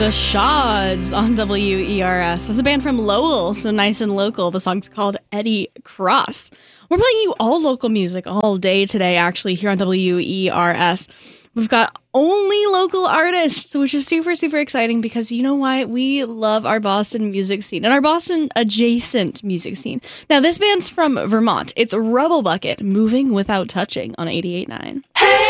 The Shods on WERS. That's a band from Lowell, so nice and local. The song's called Eddie Cross. We're playing you all local music all day today, actually, here on WERS. We've got only local artists, which is super, super exciting because you know why? We love our Boston music scene and our Boston adjacent music scene. Now, this band's from Vermont. It's Rubble Bucket, Moving Without Touching on 88.9. Hey!